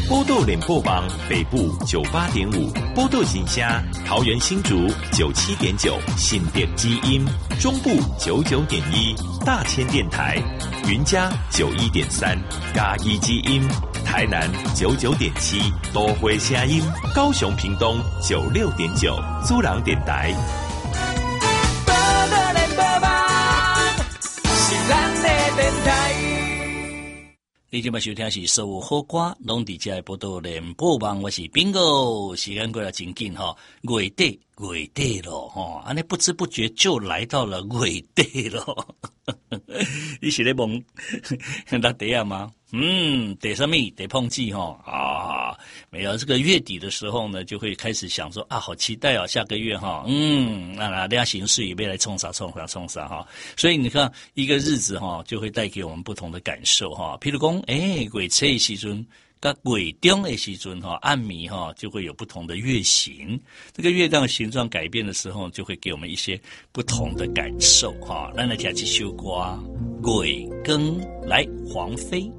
波豆联播网北部98.5，波豆新虾桃园新竹97.9，新店基因中部99.1，大千电台云嘉91.3，嘉义基因台南99.7，都会声音高雄屏东96.9，祖朗电台。 波豆联播网是咱的电台。 你今麦收听是所有好歌，拢伫遮报道联播网，我是 Bingo， 时间过了真紧哈，月底了哈，安尼不知不觉就来到了月底了。你是咧梦那底啊吗？底什么？底碰季哈啊！没有这个月底的时候呢，就会开始想说啊，好期待哦，下个月哈，那大家形式也被来冲啥哈。所以你看，一个日子哈，就会带给我们不同的感受哈。譬如讲，月初的时阵，跟月中的时阵哈，暗暝哈，就会有不同的月形。这个月亮形状改变的时候，就会给我们一些不同的感受哈。咱来听这首歌《月更》，来黄飞。